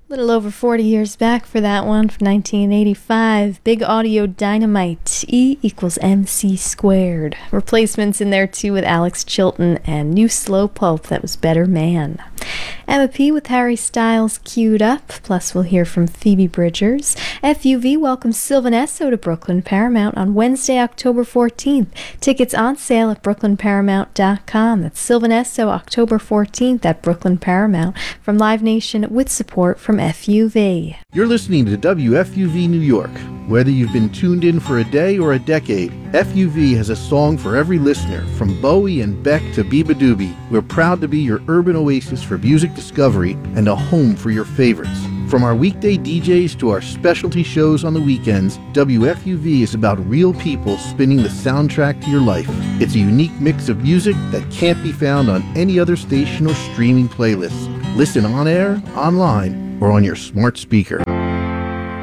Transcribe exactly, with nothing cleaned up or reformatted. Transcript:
Little over forty years back for that one, from nineteen eighty-five. Big Audio Dynamite, E equals M C squared. Replacements in there too with Alex Chilton and New Slow Pulp, that was Better Man. Emma P with Harry Styles queued up, plus we'll hear from Phoebe Bridgers. F U V welcomes Sylvan Esso to Brooklyn Paramount on Wednesday, October fourteenth. Tickets on sale at brooklyn paramount dot com. That's Sylvan Esso, October fourteenth at Brooklyn Paramount, from Live Nation with support from F U V. You're listening to W F U V New York. Whether you've been tuned in for a day or a decade, F U V has a song for every listener, from Bowie and Beck to Biba Doobie. We're proud to be your urban oasis for music discovery and a home for your favorites. From our weekday D Js to our specialty shows on the weekends, W F U V is about real people spinning the soundtrack to your life. It's a unique mix of music that can't be found on any other station or streaming playlist. Listen on air, online, or on your smart speaker.